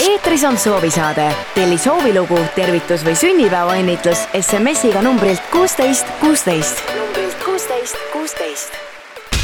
Eetris on soovisaade. Telli soovilugu, tervitus või sünnipäevaõnnitlus SMS-iga numbrilt 16 16. Numbrilt 16 16.